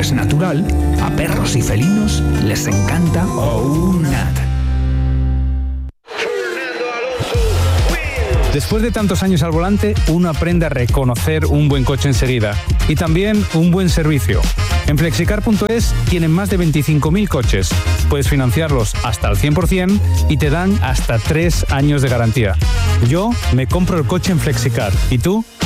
es natural, a perros y felinos les encanta OUNAT. Después de tantos años al volante, uno aprende a reconocer un buen coche enseguida y también un buen servicio. En Flexicar.es tienen más de 25.000 coches. Puedes financiarlos hasta al 100% y te dan hasta 3 años de garantía. Yo me compro el coche en Flexicar. ¿Y tú?